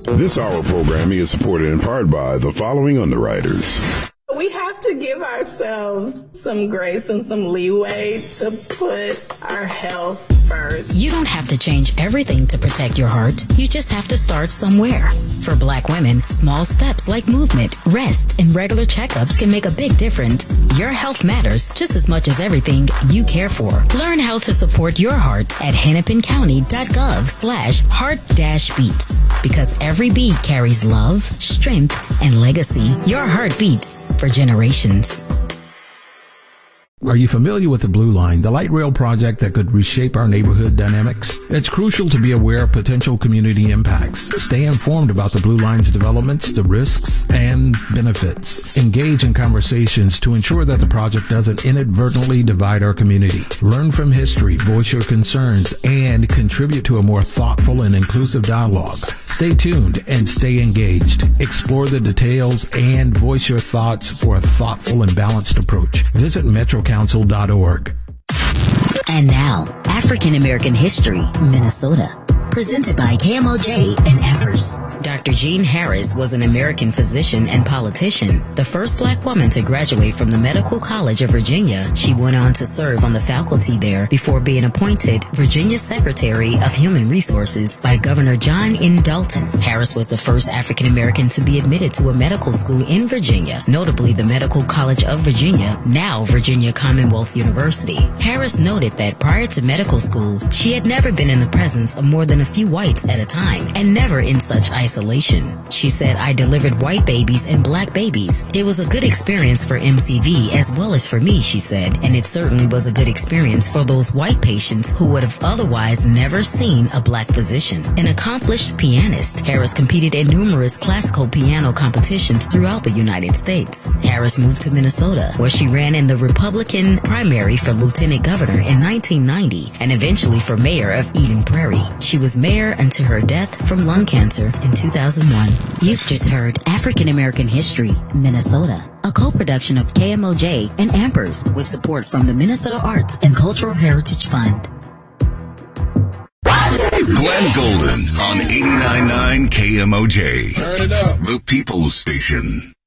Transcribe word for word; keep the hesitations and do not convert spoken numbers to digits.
This hour programming is supported in part by the following underwriters. We have to give ourselves some grace and some leeway to put our health first. You don't have to change everything to protect your heart. You just have to start somewhere. For Black women, small steps like movement, rest, and regular checkups can make a big difference. Your health matters just as much as everything you care for. Learn how to support your heart at hennepincounty.gov slash heart dash beats. Because every beat carries love, strength, and legacy. Your heart beats for generations. Are you familiar with the Blue Line, the light rail project that could reshape our neighborhood dynamics? It's crucial to be aware of potential community impacts. Stay informed about the Blue Line's developments, the risks, and benefits. Engage in conversations to ensure that the project doesn't inadvertently divide our community. Learn from history, voice your concerns, and contribute to a more thoughtful and inclusive dialogue. Stay tuned and stay engaged. Explore the details and voice your thoughts for a thoughtful and balanced approach. Visit metro council dot org. And now, African American History, Minnesota. Presented by K M O J and Empress. Doctor Jean Harris was an American physician and politician, the first Black woman to graduate from the Medical College of Virginia. She went on to serve on the faculty there before being appointed Virginia Secretary of Human Resources by Governor John N. Dalton. Harris was the first African American to be admitted to a medical school in Virginia, notably the Medical College of Virginia, now Virginia Commonwealth University. Harris noted that prior to medical school, she had never been in the presence of more than a few whites at a time, and never in such isolation. She said, "I delivered white babies and black babies. It was a good experience for M C V as well as for me," she said, and it certainly was a good experience for those white patients who would have otherwise never seen a black physician. An accomplished pianist, Harris competed in numerous classical piano competitions throughout the United States. Harris moved to Minnesota, where she ran in the Republican primary for lieutenant governor in nineteen ninety and eventually for mayor of Eden Prairie. She was mayor until her death from lung cancer in two thousand one. You've just heard African American History, Minnesota, a co-production of K M O J and Ampers with support from the Minnesota Arts and Cultural Heritage Fund. Glenn Golden on eighty-nine point nine K M O J. Turn it up. The People's Station.